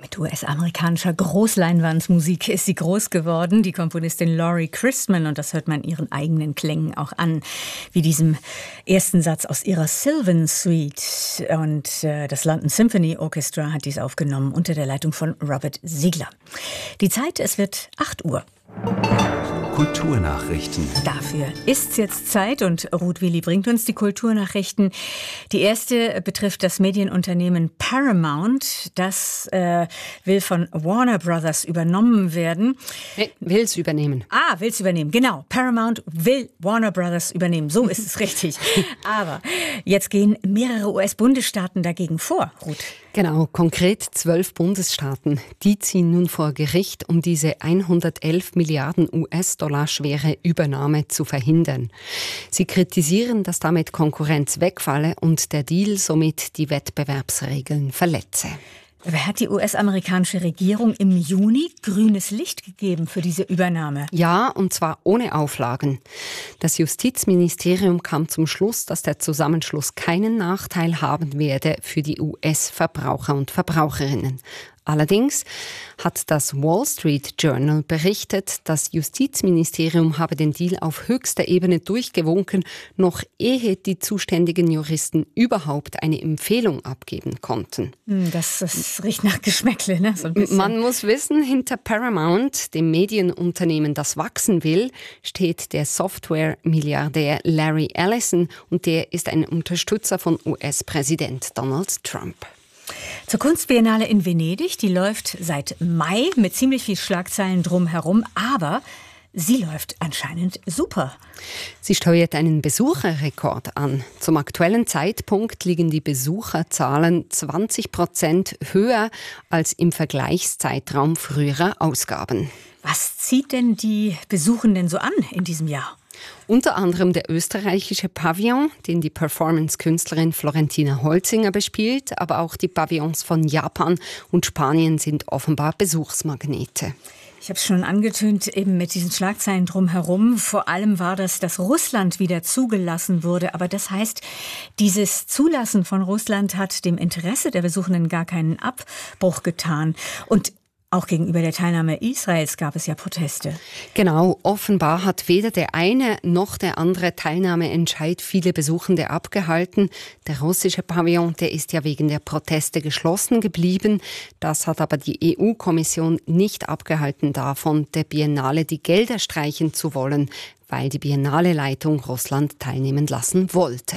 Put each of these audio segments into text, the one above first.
Mit US-amerikanischer Großleinwandmusik ist sie groß geworden, die Komponistin Laurie Christman, und das hört man ihren eigenen Klängen auch an, wie diesem ersten Satz aus ihrer Sylvan Suite. Und das London Symphony Orchestra hat dies aufgenommen unter der Leitung von Robert Ziegler. Die Zeit, es wird 8 Uhr. Kulturnachrichten. Dafür ist's jetzt Zeit und Ruth Willi bringt uns die Kulturnachrichten. Die erste betrifft das Medienunternehmen Paramount. Das will von Warner Brothers übernommen werden. Will's übernehmen. Will's übernehmen, genau. Paramount will Warner Brothers übernehmen, so ist es richtig. Aber jetzt gehen mehrere US-Bundesstaaten dagegen vor, Ruth. Genau, konkret 12 Bundesstaaten. Die ziehen nun vor Gericht, um diese 111 Milliarden US-Dollar schwere Übernahme zu verhindern. Sie kritisieren, dass damit Konkurrenz wegfalle und der Deal somit die Wettbewerbsregeln verletze. Wer hat die US-amerikanische Regierung im Juni grünes Licht gegeben für diese Übernahme? Ja, und zwar ohne Auflagen. Das Justizministerium kam zum Schluss, dass der Zusammenschluss keinen Nachteil haben werde für die US-Verbraucher und Verbraucherinnen. Allerdings hat das Wall Street Journal berichtet, das Justizministerium habe den Deal auf höchster Ebene durchgewunken, noch ehe die zuständigen Juristen überhaupt eine Empfehlung abgeben konnten. Das riecht nach Geschmäckle, ne? So ein bisschen. Man muss wissen, hinter Paramount, dem Medienunternehmen, das wachsen will, steht der Software-Milliardär Larry Ellison, und der ist ein Unterstützer von US-Präsident Donald Trump. Zur Kunstbiennale in Venedig, die läuft seit Mai mit ziemlich viel Schlagzeilen drumherum, aber sie läuft anscheinend super. Sie steuert einen Besucherrekord an. Zum aktuellen Zeitpunkt liegen die Besucherzahlen 20% höher als im Vergleichszeitraum früherer Ausgaben. Was zieht denn die Besuchenden so an in diesem Jahr? Unter anderem der österreichische Pavillon, den die Performance-Künstlerin Florentina Holzinger bespielt, aber auch die Pavillons von Japan und Spanien sind offenbar Besuchsmagnete. Ich habe es schon angetönt, eben mit diesen Schlagzeilen drumherum. Vor allem war das, dass Russland wieder zugelassen wurde. Aber das heißt, dieses Zulassen von Russland hat dem Interesse der Besuchenden gar keinen Abbruch getan. Und auch gegenüber der Teilnahme Israels gab es ja Proteste. Genau, offenbar hat weder der eine noch der andere Teilnahmeentscheid viele Besuchende abgehalten. Der russische Pavillon, der ist ja wegen der Proteste geschlossen geblieben. Das hat aber die EU-Kommission nicht abgehalten davon, der Biennale die Gelder streichen zu wollen, weil die Biennale-Leitung Russland teilnehmen lassen wollte.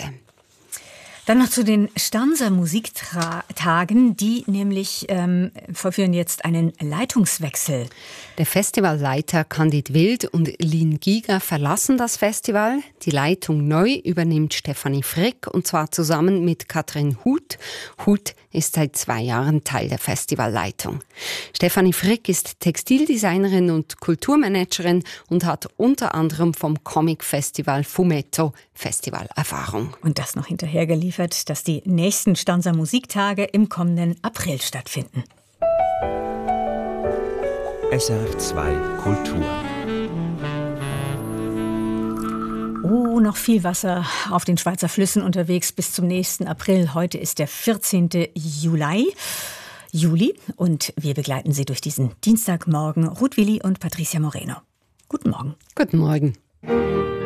Dann noch zu den Stanser Musiktagen, die nämlich vollführen jetzt einen Leitungswechsel. Der Festivalleiter Candid Wild und Lin Giger verlassen das Festival. Die Leitung neu übernimmt Stefanie Frick, und zwar zusammen mit Katrin Huth. Huth ist seit 2 Jahren Teil der Festivalleitung. Stefanie Frick ist Textildesignerin und Kulturmanagerin und hat unter anderem vom Comic-Festival Fumetto Festivalerfahrung. Und das noch hinterher geliefert, dass die nächsten Stanser Musiktage im kommenden April stattfinden. SRF2 Kultur. Oh, noch viel Wasser auf den Schweizer Flüssen unterwegs bis zum nächsten April. Heute ist der 14. Juli und wir begleiten Sie durch diesen Dienstagmorgen. Ruth Willi und Patricia Moreno. Guten Morgen. Guten Morgen.